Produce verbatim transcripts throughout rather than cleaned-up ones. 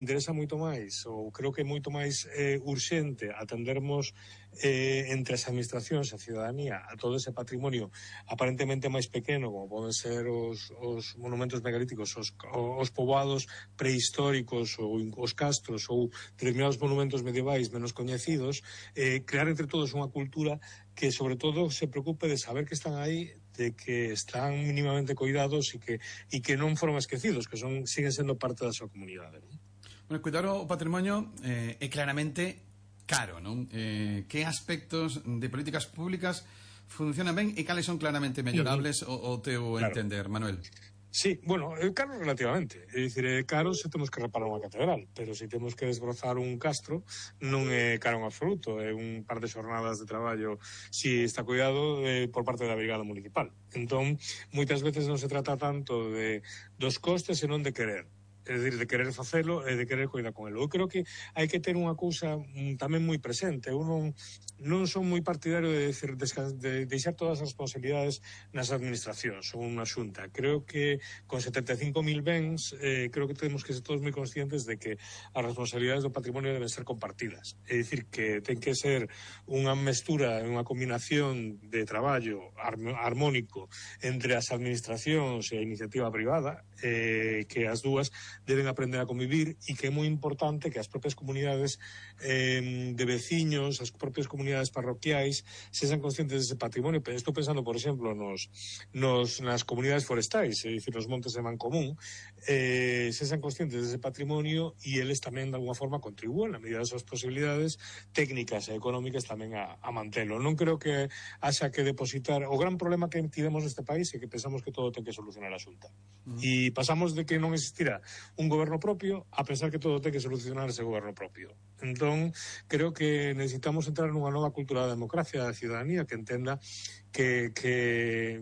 interesa moito máis, ou creo que é moito máis eh, urxente atendermos eh, entre as administracións e a ciudadanía a todo ese patrimonio aparentemente máis pequeno, como poden ser os, os monumentos megalíticos, os, os poboados prehistóricos ou os castros ou determinados monumentos medievais menos coñecidos, eh, crear entre todos unha cultura que sobre todo se preocupe de saber que están aí, de que están mínimamente cuidados e que, e que non foron esquecidos, que son, siguen sendo parte da súa comunidade, non? Bueno, cuidar o patrimonio eh, é claramente caro, non? Eh, que aspectos de políticas públicas funcionan ben e cales son claramente mellorables o, o teu claro. entender, Manuel? Sí, bueno, é caro relativamente. É dicir, é caro se temos que reparar unha catedral, pero se temos que desbrozar un castro non é caro en absoluto, é un par de xornadas de traballo si está cuidado eh, por parte da Brigada Municipal. Entón, moitas veces non se trata tanto de dos costes, senón de querer. É dicir, de querer facelo e de querer cuidar con ele. Eu creo que hai que ter unha cousa tamén moi presente. Eu non, non son moi partidario de, decir, de deixar todas as responsabilidades nas administracións ou unha xunta. Creo que con setenta e cinco mil bens eh, creo que temos que ser todos moi conscientes de que as responsabilidades do patrimonio deben ser compartidas. É dicir, que ten que ser unha mestura, unha combinación de traballo armónico entre as administracións e a iniciativa privada, eh, que as dúas deben aprender a convivir e que é moi importante que as propias comunidades eh, de veciños, as propias comunidades parroquiais sexan conscientes dese patrimonio. Estou pensando, por exemplo, nos, nos, nas comunidades forestais, é dicir, nos montes de Mancomún, eh, sexan conscientes dese patrimonio e eles tamén de alguna forma contribúen na medida das súas posibilidades técnicas e económicas tamén a, a mantelo. Non creo que haxa que depositar o gran problema que tivemos neste país é que pensamos que todo ten que solucionar a Xunta. Uh -huh. E pasamos de que non existira un goberno propio a pensar que todo ten que solucionar ese goberno propio. Entón, creo que necesitamos entrar nunha nova cultura da democracia, da ciudadanía, que entenda que que,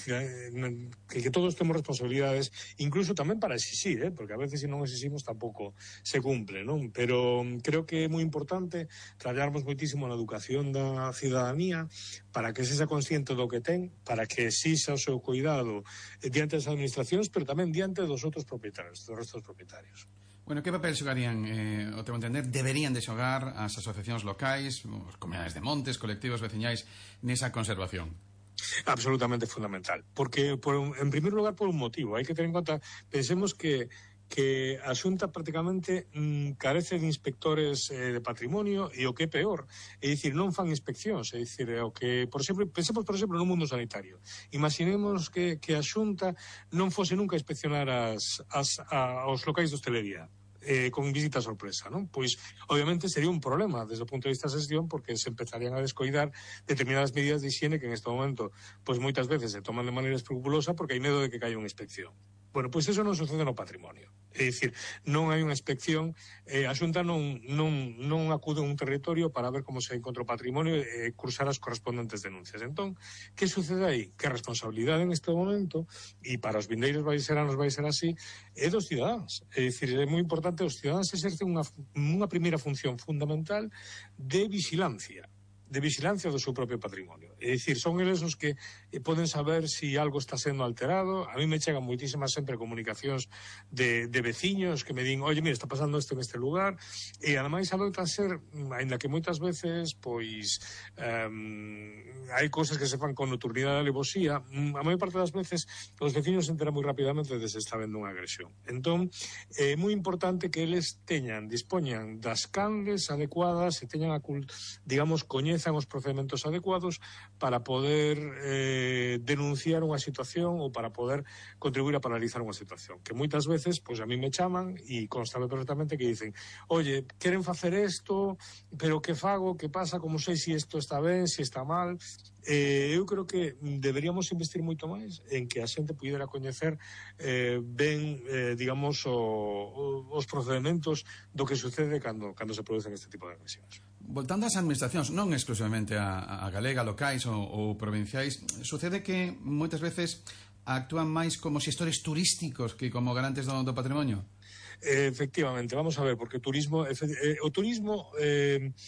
que, que todos temos responsabilidades, incluso tamén para exixir, eh? Porque a veces se non exiximos tampouco se cumple, non? Pero creo que é moi importante traballarmos moitísimo na educación da ciudadanía para que se sexa consciente do que ten, para que exixa o seu cuidado diante das administracións, pero tamén diante dos outros propietarios, dos restos propietarios. Bueno, que papel xogarían, eh, o teu entender, deberían de xogar as asociacións locais, os comunidades de montes, colectivos veciñais, nesa conservación? Absolutamente fundamental, porque por un, en primer lugar por un motivo, hai que ter en conta, pensemos que que a Xunta prácticamente mm, carece de inspectores eh, de patrimonio e o que é peor, é dicir, non fan inspeccións, é dicir, o que, por exemplo, pensemos, por exemplo, no mundo sanitario. Imaginemos que, que a Xunta non fose nunca a inspeccionar as, as, a, os locais de hostelería. Eh, con visita sorpresa, non? Pois, obviamente, sería un problema desde o punto de vista da xestión, porque se empezarían a descoidar determinadas medidas de higiene que en este momento, pois moitas veces se toman de maneira escrupulosa porque hai medo de que caia unha inspección. Bueno, pois eso non sucede no patrimonio. É dicir, non hai unha inspección, eh, a Xunta non, non, non acude a un territorio para ver como se encontra o patrimonio e eh, cursar as correspondentes denuncias. Entón, que sucede aí? Que a responsabilidade en este momento, e para os vindeiros vai ser anos vai ser así, é dos cidadáns. É dicir, é moi importante os cidadáns exercen unha, unha primeira función fundamental de vigilancia. de vigilancia do seu propio patrimonio. É dicir, son eles os que poden saber se si algo está sendo alterado. A mí me chegan moitísimas sempre comunicacións de, de veciños que me din, oye, mira, está pasando isto neste lugar, e ademais adoita ser, ainda que moitas veces, pois, um, hai cousas que se fan con nocturnidade e alevosía, a maior parte das veces os veciños se enteran moi rapidamente de se está vendo unha agresión. Entón, é moi importante que eles teñan, dispoñan das canles adecuadas e teñan a cult, digamos, coñezan os procedementos adecuados para poder eh, denunciar unha situación ou para poder contribuir a paralizar unha situación. Que moitas veces, pois a mí me chaman e constame perfectamente que dicen, oye, queren facer isto, pero que fago, que pasa, como sei se si isto está ben, se si está mal. Eh, eu creo que deberíamos investir moito máis en que a xente pudera coñecer eh, ben, eh, digamos, o, o, os procedementos do que sucede cando, cando se producen este tipo de agresións. Voltando ás administracións, non exclusivamente a, a galega, locais ou, ou provinciais, sucede que moitas veces actúan máis como xestores turísticos que como garantes do, do patrimonio? Eh, efectivamente, vamos a ver, porque o turismo, eh, o turismo... Eh,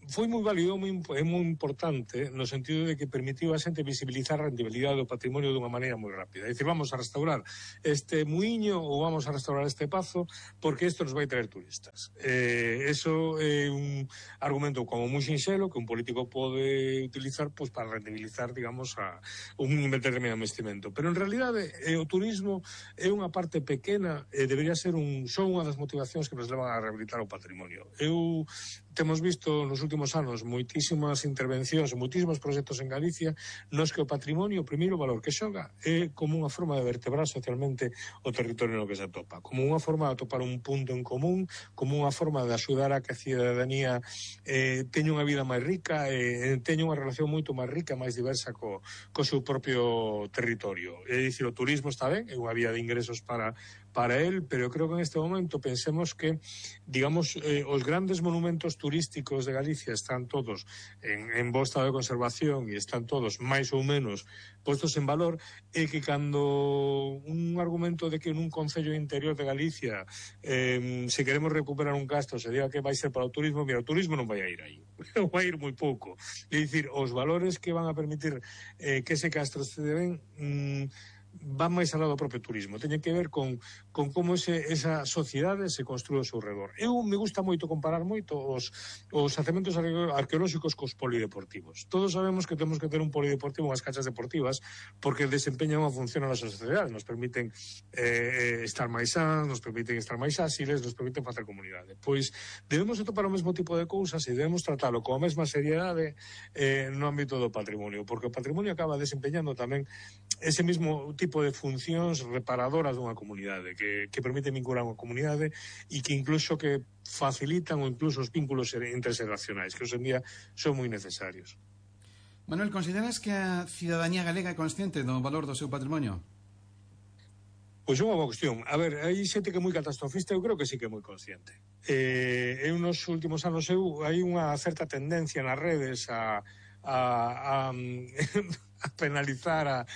foi moi válido e moi importante no sentido de que permitiu a xente visibilizar a rentabilidade do patrimonio dunha maneira moi rápida. É dicir, vamos a restaurar este muiño ou vamos a restaurar este pazo porque isto nos vai traer turistas. Eh, eso é un argumento como moi sinxelo que un político pode utilizar pues, para rentabilizar, digamos, a un determinado investimento. Pero en realidade eh, o turismo é unha parte pequena e debería ser un, son unha das motivacións que nos levan a rehabilitar o patrimonio. Eu temos visto nos últimos anos moitísimas intervencións e moitísimos proxectos en Galicia nos que o patrimonio, o primeiro valor que xoga é como unha forma de vertebrar socialmente o territorio no que se atopa, como unha forma de atopar un punto en común, como unha forma de axudar a que a cidadanía eh, teña unha vida máis rica e eh, teña unha relación moito máis rica, máis diversa co, co seu propio territorio. É dicir, o turismo está ben, é unha vía de ingresos para para él, pero creo que en este momento pensemos que, digamos, eh, os grandes monumentos turísticos de Galicia están todos en, en bo estado de conservación e están todos máis ou menos postos en valor, e que cando un argumento de que nun concello interior de Galicia eh, se queremos recuperar un castro se diga que vai ser para o turismo, mira, o turismo non vai a ir aí, vai a ir moi pouco. É dicir, os valores que van a permitir eh, que ese castro se deben... Mm, van máis alá do propio turismo, teñen que ver con, con como ese, esa sociedade se construe ao seu redor. Eu me gusta moito comparar moito os, os acementos arqueolóxicos cos polideportivos. Todos sabemos que temos que ter un polideportivo, unhas canchas deportivas, porque desempeñan unha función na nosa sociedade, nos permiten eh, estar máis sans, nos permiten estar máis áxiles, nos permiten facer comunidade. Pois debemos atopar o mesmo tipo de cousas e debemos tratalo con a mesma seriedade eh, no ámbito do patrimonio, porque o patrimonio acaba desempeñando tamén ese mesmo tipo tipo de funcións reparadoras dunha comunidade que, que permiten vincular unha comunidade e que incluso que facilitan ou incluso os vínculos interxeracionais que hoxe en día son moi necesarios. Manuel, consideras que a cidadanía galega é consciente do valor do seu patrimonio? Pois é unha boa cuestión. A ver, hai xente que é moi catastrofista, eu creo que sí que é moi consciente. Eh, eu nos últimos anos eu, hai unha certa tendencia nas redes a a, a a penalizar a,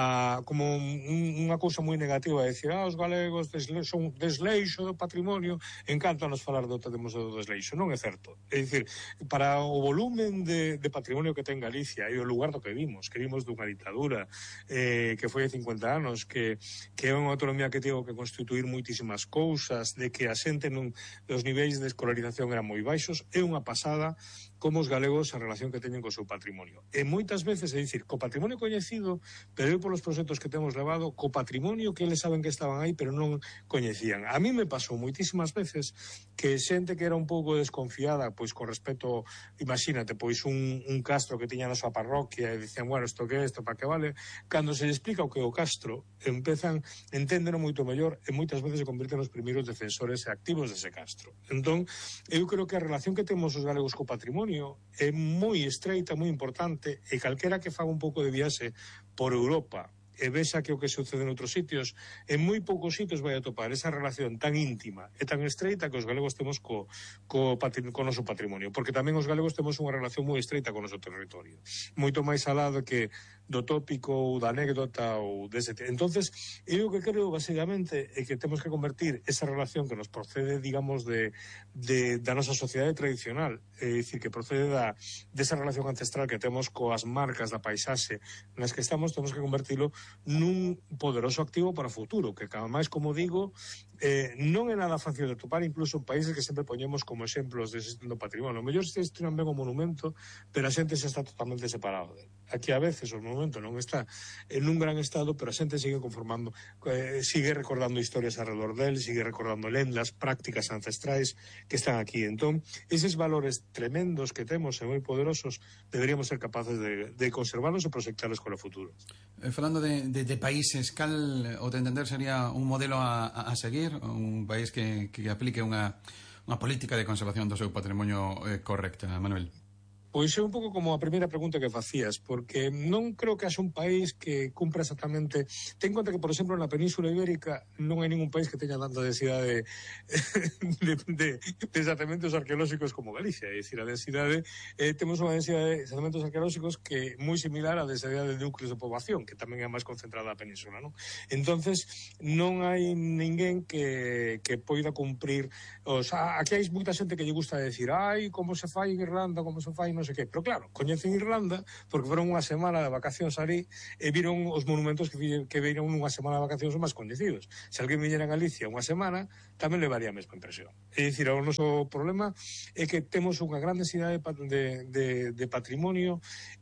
a como un, unha cousa moi negativa, de decir, ah, os galegos desle, son desleixo do patrimonio, encanta nos falar do temos do desleixo, non é certo. É dicir, para o volumen de, de patrimonio que ten Galicia e o lugar do que vimos, que vimos dunha ditadura eh, que foi de cincuenta anos, que, que é unha autonomía que tivo que constituir moitísimas cousas, de que a xente non, os niveis de escolarización eran moi baixos, é unha pasada como os galegos a relación que teñen co seu patrimonio. E moitas veces, é dicir, co patrimonio coñecido, pero eu polos proxectos que temos levado, co patrimonio que eles saben que estaban aí, pero non coñecían. A mí me pasou moitísimas veces que xente que era un pouco desconfiada, pois con respecto, imagínate, pois un, un castro que tiña na súa parroquia e dicían, bueno, isto que é, isto para que vale, cando se explica o que é o castro, empezan, enténdeno moito mellor e moitas veces se convirten nos primeiros defensores e activos dese castro. Entón, eu creo que a relación que temos os galegos co patrimonio é moi estreita, moi importante, e calquera que faga un pouco de viaxe por Europa e vexa que o que sucede en outros sitios, en moi poucos sitios vai a topar esa relación tan íntima e tan estreita que os galegos temos co, co, co noso patrimonio, porque tamén os galegos temos unha relación moi estreita con o noso territorio, moito máis alado que do tópico ou da anécdota ou dese. Entonces, eu o que creo basicamente é que temos que convertir esa relación que nos procede, digamos, de, de da nosa sociedade tradicional, é dicir, que procede da desa relación ancestral que temos coas marcas da paisaxe nas que estamos, temos que convertilo nun poderoso activo para o futuro, que cada máis, como digo, eh, non é nada fácil de topar, incluso en países que sempre poñemos como exemplos de xestión do patrimonio. O mellor se gestionan ben o monumento, pero a xente se está totalmente separado dele. Aquí a veces o monumento non está en un gran estado, pero a xente sigue conformando, eh, sigue recordando historias alrededor del, sigue recordando lendas, prácticas ancestrais que están aquí. Entón, eses valores tremendos que temos e moi poderosos, deberíamos ser capaces de, de conservarlos e proxectarlos con o futuro. Eh, falando de, de, de países, cal, o de entender, sería un modelo a, a seguir, un país que, que aplique unha, unha política de conservación do seu patrimonio eh, correcta, Manuel? Pois é un pouco como a primeira pregunta que facías, porque non creo que haxa un país que cumpra exactamente... Ten en conta que, por exemplo, na Península Ibérica non hai ningún país que teña tanta densidade de, de, de xacementos arqueolóxicos como Galicia. É dicir, a densidade... Eh, temos unha densidade de xacementos arqueolóxicos que é moi similar á densidade de núcleos de poboación, que tamén é máis concentrada na península, non? Entonces, non hai ninguén que, que poida cumprir... O sea, aquí hai moita xente que lle gusta decir ai, como se fai en Irlanda, como se fai non sei que, pero claro, coñecen Irlanda porque foron unha semana de vacacións ali e viron os monumentos que, que viron unha semana de vacacións máis coñecidos. Se alguén viñera a Galicia unha semana, tamén levaría a mesma impresión. É dicir, o noso problema é que temos unha gran densidade de, de, de patrimonio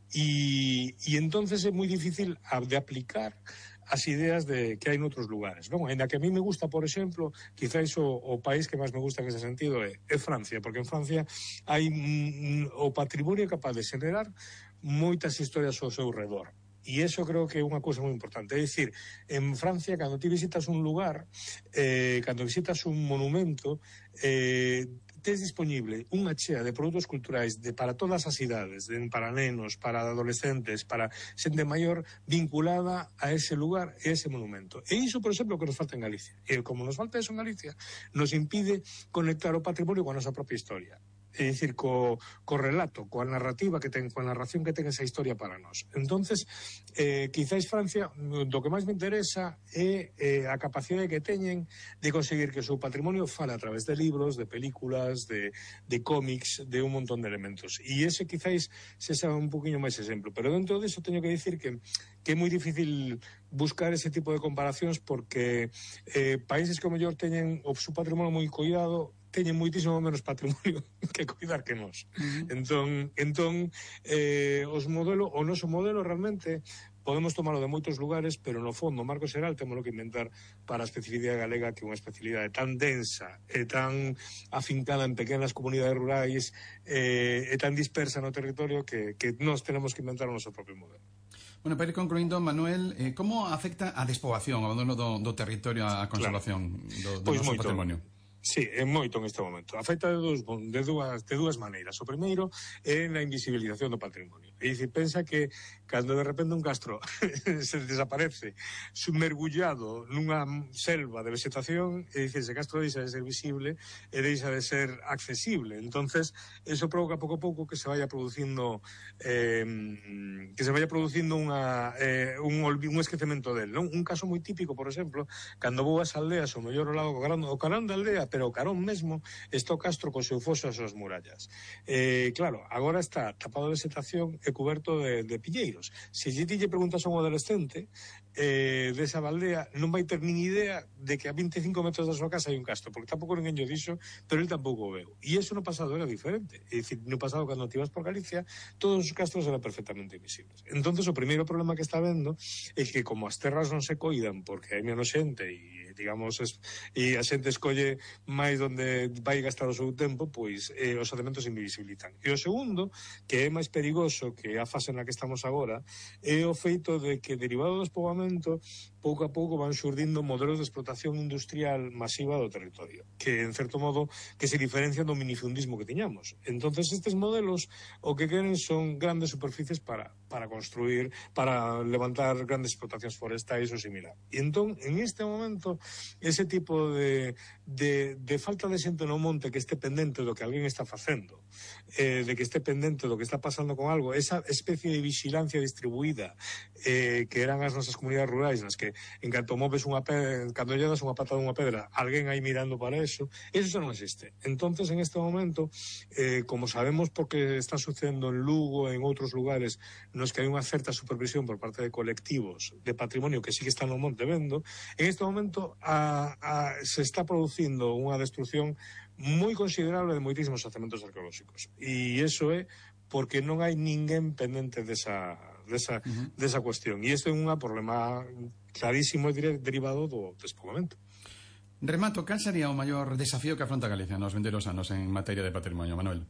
e, e entonces é moi difícil de aplicar as ideas de que hai noutros lugares, non? Ainda que a mí me gusta, por exemplo, quizáis o, o país que máis me gusta en ese sentido é, é Francia, porque en Francia hai mm, o patrimonio capaz de xenerar moitas historias ao seu redor. E iso creo que é unha cousa moi importante. É dicir, en Francia, cando ti visitas un lugar, eh, cando visitas un monumento, eh, tes disponible unha chea de produtos culturais de, para todas as idades, de, para nenos, para adolescentes, para xente maior, vinculada a ese lugar e a ese monumento. E iso, por exemplo, que nos falta en Galicia. E como nos falta eso en Galicia, nos impide conectar o patrimonio coa nosa propia historia. É dicir, co, co relato, coa narrativa que ten, coa narración que ten esa historia para nós. Entonces, eh, quizáis Francia, do que máis me interesa é eh, a capacidade que teñen de conseguir que o seu patrimonio fale a través de libros, de películas, de, de cómics, de un montón de elementos. E ese quizáis se xa un poquinho máis exemplo. Pero dentro disso teño que dicir que, que é moi difícil buscar ese tipo de comparacións porque eh, países que o mellor teñen o seu patrimonio moi cuidado teñen moitísimo menos patrimonio que cuidar que nós. Uh-huh. Entón, entón eh, os modelo, o noso modelo realmente podemos tomarlo de moitos lugares, pero no fondo, o marco xeral, temos que inventar para a especificidade galega, que é unha especialidade tan densa e tan afincada en pequenas comunidades rurais eh, e tan dispersa no territorio que, que nós tenemos que inventar o noso propio modelo. Bueno, para ir concluindo, Manuel, eh, como afecta a despoboación, o abandono do, do territorio á conservación claro. do, do pois noso moito. patrimonio? Sí, é moito en este momento. Afecta de, dos, de, dúas, de dúas maneiras. O primeiro é na invisibilización do patrimonio. É dicir, pensa que cando de repente un castro se desaparece submergullado nunha selva de vegetación, é dicir, ese castro deixa de ser visible e deixa de ser accesible. Entonces, eso provoca pouco a pouco que se vaya producindo eh, que se vaya producindo unha, eh, un, un esquecemento del, non? Un caso moi típico, por exemplo, cando vou ás aldeas, o mellor o lado o carón, o carón da aldea, pero o carón mesmo está o castro co seu foso e as súas murallas. Eh, claro, agora está tapado de vegetación e cuberto de, de piñeiros. Se lle ti lle preguntas a un adolescente eh, desa aldea, non vai ter nin idea de que a vinte e cinco metros da súa casa hai un castro, porque tampouco ninguén lle dixo, pero ele tampouco o veu. E iso no pasado era diferente. É dicir, no pasado, cando te ibas por Galicia, todos os castros eran perfectamente invisibles. Entonces, o primeiro problema que está vendo é que, como as terras non se coidan porque hai menos xente e, digamos, es, e a xente escolle máis onde vai gastar o seu tempo, pois eh, os elementos se invisibilitan. E o segundo, que é máis perigoso que a fase na que estamos agora, é o feito de que, derivado do despoboamento, pouco a pouco van xurdindo modelos de explotación industrial masiva do territorio, que, en certo modo, que se diferencian do minifundismo que tiñamos. Entonces, estes modelos o que queren son grandes superficies para, para construir, para levantar grandes explotacións forestais ou similar. E entón, en este momento, ese tipo de, de, de falta de xente no monte que este pendente do que alguén está facendo, eh, de que este pendente do que está pasando con algo, esa especie de vigilancia distribuída eh, que eran as nosas comunidades rurais, nas que en canto moves unha pedra, cando lle das unha patada dunha pedra, alguén aí mirando para eso, eso xa non existe. Entonces, en este momento, eh, como sabemos porque está sucedendo en Lugo e en outros lugares nos que hai unha certa supervisión por parte de colectivos de patrimonio que sí que están no monte vendo, en este momento a, a, se está producindo unha destrucción moi considerable de moitísimos xacementos arqueolóxicos. E iso é porque non hai ninguén pendente desa, desa, uh-huh. desa cuestión. E isto é un problema clarísimo e derivado do despoboamento. Remato, cal sería o maior desafío que afronta Galicia nos vindeiros anos en materia de patrimonio, Manuel?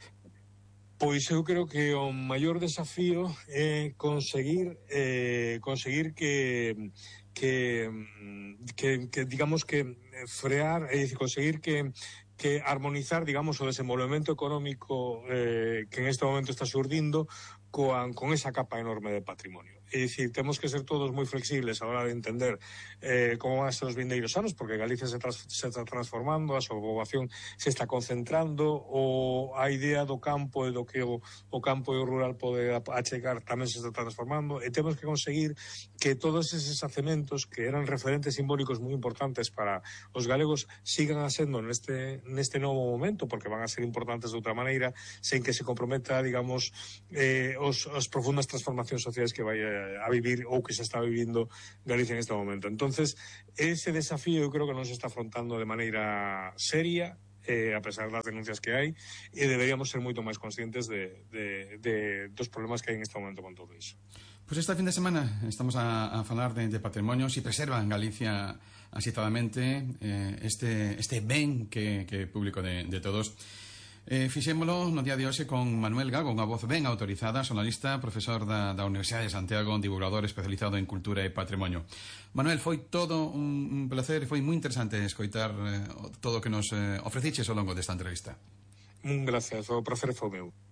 Pois eu creo que o maior desafío é conseguir eh, conseguir que que, que, que digamos que frear, é dicir, conseguir que que armonizar, digamos, o desenvolvemento económico eh, que en este momento está surdindo con, con esa capa enorme de patrimonio. É dicir, temos que ser todos moi flexibles a hora de entender eh, como van a ser os vindeiros anos, porque Galicia se, tras, se está transformando, a súa poboación se está concentrando, o a idea do campo e do que o, o campo e o rural pode achegar tamén se está transformando, e temos que conseguir que todos eses acementos que eran referentes simbólicos moi importantes para os galegos sigan a sendo neste, neste novo momento, porque van a ser importantes de outra maneira, sen que se comprometa, digamos, eh, os, as profundas transformacións sociais que vai a a vivir ou que se está vivindo Galicia en este momento. Entonces, ese desafío eu creo que nos está afrontando de maneira seria, eh, a pesar das denuncias que hai, e deberíamos ser moito máis conscientes de, de, de, dos problemas que hai en este momento con todo iso. Pois pues este fin de semana estamos a, a falar de, de patrimonio, si preserva en Galicia asitadamente eh, este, este ben que, que é público de, de todos. Eh, fixémolo no día de hoxe con Manuel Gago, unha voz ben autorizada, xornalista, profesor da, da Universidade de Santiago, divulgador especializado en cultura e patrimonio. Manuel, foi todo un, un placer, foi moi interesante escoitar eh, todo o que nos eh, ofreciches ao longo desta entrevista. Un gracias, o placer foi meu.